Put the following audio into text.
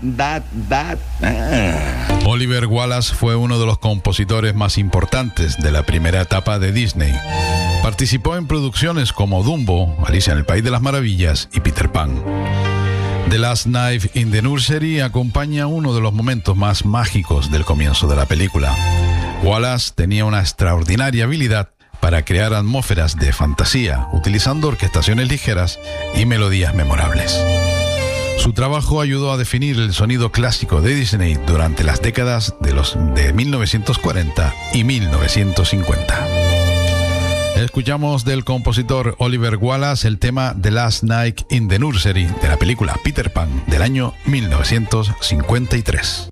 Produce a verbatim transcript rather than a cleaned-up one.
that, that. Ah. Oliver Wallace fue uno de los compositores más importantes de la primera etapa de Disney. Participó en producciones como Dumbo, Alicia en el País de las Maravillas y Peter Pan. The Last Night in the Nursery acompaña uno de los momentos más mágicos del comienzo de la película. Wallace tenía una extraordinaria habilidad para crear atmósferas de fantasía, utilizando orquestaciones ligeras y melodías memorables. Su trabajo ayudó a definir el sonido clásico de Disney durante las décadas de, los, de mil novecientos cuarenta y mil novecientos cincuenta. Escuchamos del compositor Oliver Wallace el tema The Last Night in the Nursery de la película Peter Pan del año mil novecientos cincuenta y tres.